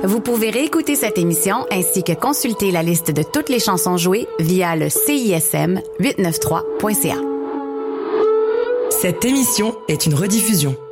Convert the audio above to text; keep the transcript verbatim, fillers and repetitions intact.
Vous pouvez réécouter cette émission ainsi que consulter la liste de toutes les chansons jouées via le C I S M huit cent quatre-vingt-treize point C A. Cette émission est une rediffusion.